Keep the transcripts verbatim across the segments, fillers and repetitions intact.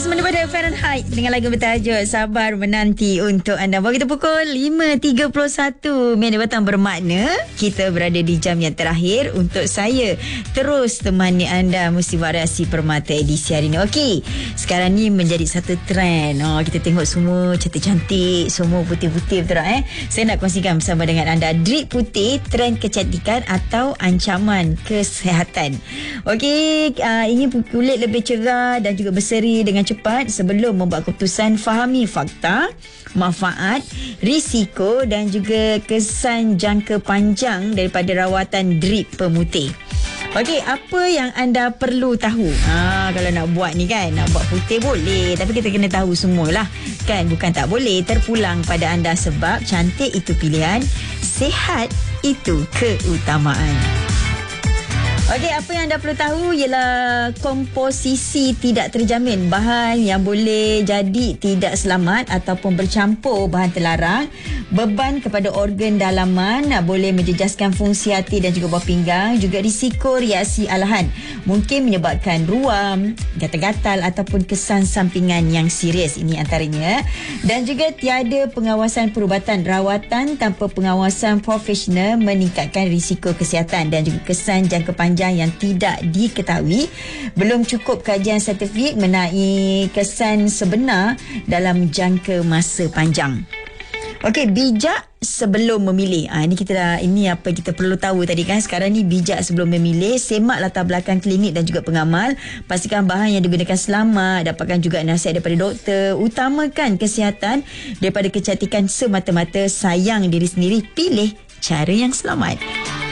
Bersama daripada Fahrenheit dengan lagu bertajuk Sabar Menanti untuk anda. Bawa kita pukul lima tiga puluh satu minit petang, bermakna kita berada di jam yang terakhir untuk saya terus temani anda Musibah Reaksi Permata edisi hari ini. Okey, sekarang ni menjadi satu trend. Oh, kita tengok semua cantik-cantik, semua putih-putih, betul tak eh? Saya nak kongsikan bersama dengan anda drip putih, trend kecantikan atau ancaman kesihatan. Okey, uh, ingin kulit lebih cerah dan juga berseri dengan cepat. Sebelum membuat keputusan, fahami fakta, manfaat, risiko dan juga kesan jangka panjang daripada rawatan drip pemutih. Okey, apa yang anda perlu tahu? Ha, kalau nak buat ni kan, nak buat putih boleh, tapi kita kena tahu semualah. Kan, bukan tak boleh terpulang pada anda sebab cantik itu pilihan, sihat itu keutamaan. Okey, apa yang anda perlu tahu ialah komposisi tidak terjamin. Bahan yang boleh jadi tidak selamat ataupun bercampur bahan terlarang. Beban kepada organ dalaman boleh menjejaskan fungsi hati dan juga buah pinggang. Juga risiko reaksi alahan mungkin menyebabkan ruam, gatal-gatal ataupun kesan sampingan yang serius. Ini antaranya. Dan juga tiada pengawasan perubatan. Rawatan tanpa pengawasan profesional meningkatkan risiko kesihatan dan juga kesan jangka panjang yang tidak diketahui. Belum cukup kajian saintifik mengenai kesan sebenar dalam jangka masa panjang. Okey, bijak sebelum memilih. Ah, ini kita dah, ini apa kita perlu tahu tadi kan. Sekarang ni bijak sebelum memilih. Semak latar belakang klinik dan juga pengamal. Pastikan bahan yang digunakan selamat. Dapatkan juga nasihat daripada doktor. Utamakan kesihatan daripada kecantikan semata-mata. Sayang diri sendiri. Pilih cara yang selamat.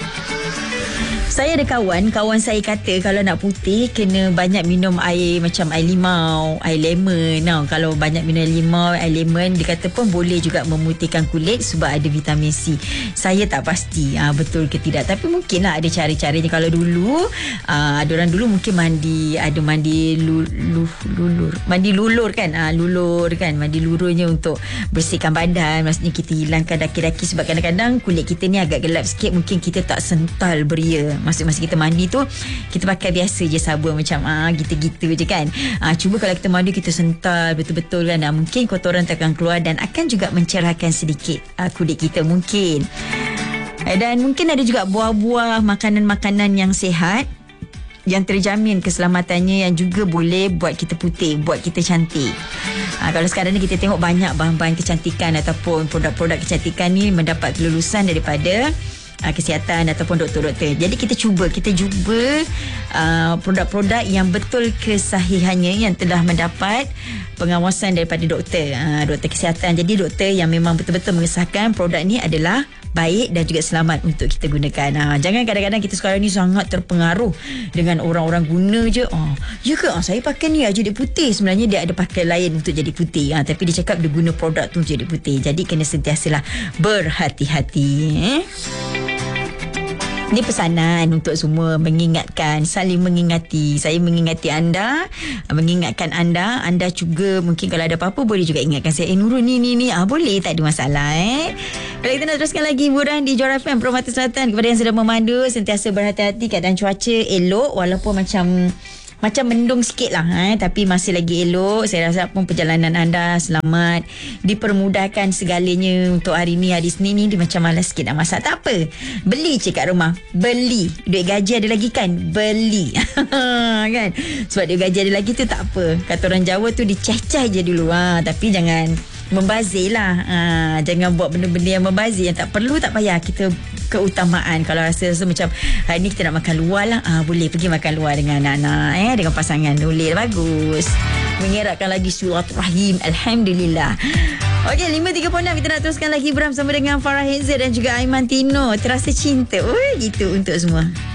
Saya ada kawan, kawan saya kata kalau nak putih kena banyak minum air macam air limau, air lemon. Nah, kalau banyak minum air limau, air lemon, dia kata pun boleh juga memutihkan kulit sebab ada vitamin C. Saya tak pasti ah, betul ke tidak, tapi mungkinlah ada cara-caranya. Kalau dulu ah, ada orang dulu mungkin mandi, ada mandi lu, lu, lulur, mandi lulur kan, ah, lulur kan, mandi lururnya untuk bersihkan badan. Maksudnya kita hilangkan daki-daki sebab kadang-kadang kulit kita ni agak gelap sikit, mungkin kita tak sental beria. Masa-masa kita mandi tu kita pakai biasa je sabun macam ah gitu-gitu je kan. Ah, cuba kalau kita mandi kita sental betul-betul kan, ah, mungkin kotoran takkan keluar dan akan juga mencerahkan sedikit ah, kulit kita mungkin. Dan mungkin ada juga buah-buah, makanan-makanan yang sihat yang terjamin keselamatannya yang juga boleh buat kita putih, buat kita cantik. Ha, kalau sekarang ni kita tengok banyak bahan-bahan kecantikan ataupun produk-produk kecantikan ni mendapat kelulusan daripada uh, kesihatan ataupun doktor-doktor. Jadi kita cuba, kita cuba uh, produk-produk yang betul kesahihannya yang telah mendapat pengawasan daripada doktor, uh, doktor kesihatan. Jadi doktor yang memang betul-betul mengesahkan produk ni adalah baik dan juga selamat untuk kita gunakan. Ha, jangan kadang-kadang kita sekarang ni sangat terpengaruh dengan orang-orang guna je. Oh, ya ke? Oh, saya pakai ni aja dia putih. Sebenarnya dia ada pakai lain untuk jadi putih. Ha, tapi dia cakap dia guna produk tu jadi putih. Jadi kena sentiasalah berhati-hati. Eh? Ini pesanan untuk semua, mengingatkan, saling mengingati. Saya mengingati anda, mengingatkan anda. Anda juga mungkin kalau ada apa-apa boleh juga ingatkan saya. Eh Nurul ni ni ni. Ah boleh, tak ada masalah eh. Kalau kita nak teruskan lagi hiburan di Johor F M Permata Selatan, kepada yang sedang memandu sentiasa berhati-hati, keadaan cuaca elok walaupun macam Macam mendung sikit lah eh, tapi masih lagi elok. Saya rasa pun perjalanan anda selamat, dipermudahkan segalanya. Untuk hari ni, hari Senin ni dia macam malas sikit nak masak. Tak apa, beli je kat rumah. Beli, duit gaji ada lagi kan, beli. Kan, sebab duit gaji ada lagi tu tak apa. Kata orang Jawa tu diceh-ceh je dulu ha, tapi jangan membazir lah. Ha, jangan buat benda-benda yang membazir, yang tak perlu tak payah. Kita keutamaan. Kalau rasa-rasa macam hari ni kita nak makan luar lah, ha, boleh pergi makan luar dengan anak-anak eh, dengan pasangan. Boleh, bagus. Mengeratkan lagi silaturahim. Alhamdulillah. Okey, lima tiga puluh enam kita nak teruskan lagi bersama dengan Farah Hezir dan juga Aiman Tino. Terasa cinta. Oh, gitu untuk semua.